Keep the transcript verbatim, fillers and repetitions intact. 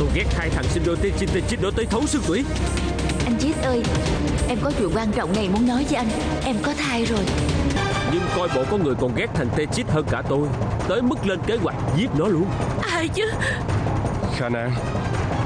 Tôi ghét hai thằng sinh đôi tên Chin tên Chít đó tới thấu xương tủy. Anh Chít ơi, em có chuyện quan trọng này muốn nói với anh. Em có thai rồi. Nhưng coi bộ có người còn ghét thằng Tê Chít hơn cả tôi, tới mức lên kế hoạch giết nó luôn. Ai chứ? Kha Nan,